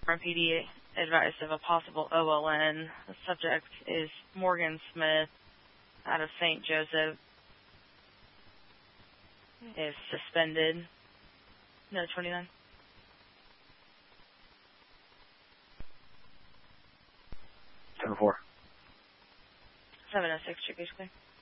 From PD advised of a possible OLN. The subject is Morgan Smith out of St. Joseph. Is suspended. No, 29. 7-4. 706, Chickie's clear.